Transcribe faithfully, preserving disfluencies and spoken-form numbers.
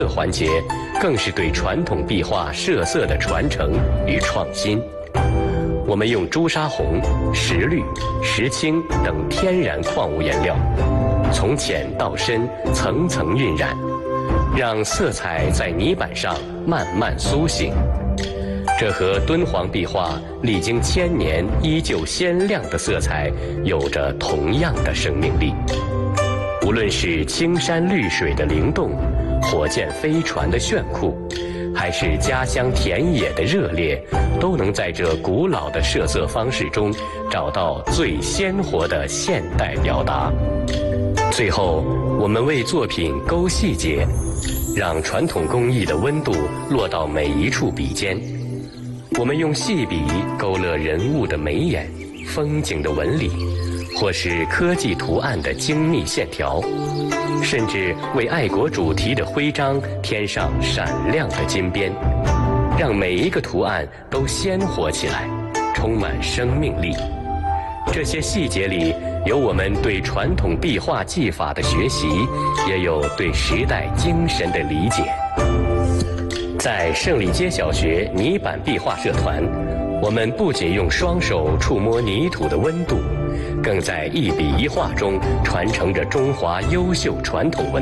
这环节更是对传统壁画设色的传承与创新。我们用朱砂红、石绿、石青等天然矿物颜料，从浅到深层层晕染，让色彩在泥板上慢慢苏醒。这和敦煌壁画历经千年依旧鲜亮的色彩有着同样的生命力。无论是青山绿水的灵动，火箭飞船的炫酷，还是家乡田野的热烈，都能在这古老的设色方式中找到最鲜活的现代表达。最后，我们为作品勾细节，让传统工艺的温度落到每一处笔尖。我们用细笔勾勒人物的眉眼、风景的纹理，或是科技图案的精密线条，甚至为爱国主题的徽章添上闪亮的金边，让每一个图案都鲜活起来，充满生命力。这些细节里有我们对传统壁画技法的学习，也有对时代精神的理解。在胜利街小学泥板壁画社团，我们不仅用双手触摸泥土的温度，更在一笔一画中传承着中华优秀传统文化。